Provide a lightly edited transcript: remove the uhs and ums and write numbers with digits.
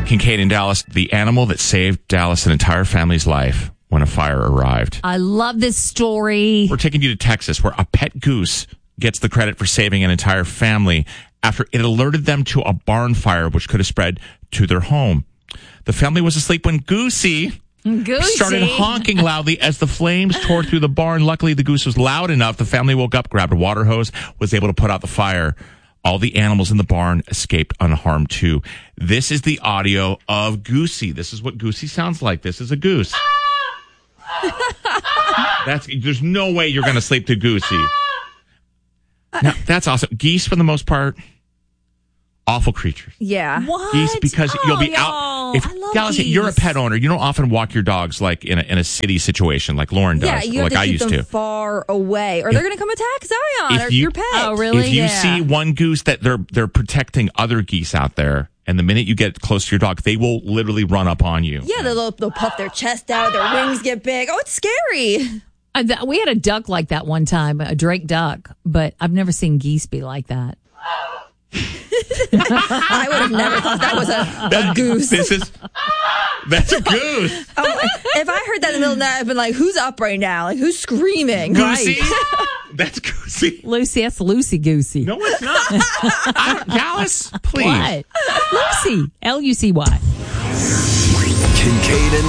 Kincaid in Dallas, the animal that saved Dallas an entire family's life when a fire arrived. I love this story. We're taking you to Texas, where a pet goose gets the credit for saving an entire family after it alerted them to a barn fire which could have spread to their home. The family was asleep when Goosey started honking loudly as the flames tore through the barn. Luckily, the goose was loud enough. The family woke up, grabbed a water hose, was able to put out the fire. All the animals in the barn escaped unharmed, too. This is the audio of Goosey. This is what Goosey sounds like. This is a goose. There's no way you're going to sleep to Goosey. Now, that's awesome. Geese, for the most part, awful creatures. Yeah. What? Geese, because you'll be out. If Dallas, you're a pet owner, you don't often walk your dogs like in a city situation like Lauren does, Yeah, you or have like I to keep used them to. far away, or they're going to come attack Zion or your pet. Oh, really? If you see one goose that they're protecting other geese out there, and the minute you get close to your dog, they will literally run up on you. Yeah, they'll puff their chest out, their wings get big. Oh, it's scary. We had a duck like that one time, a Drake duck, but I've never seen geese be like that. I would have never thought that was a goose. That's a goose. If I heard that in the middle of the night, I'd been like, who's up right now? Like, who's screaming? Goosey? That's Goosey. Lucy, that's Lucy Goosey. No, it's not. Dallas, please. What? Lucy, Lucy. Kincaid and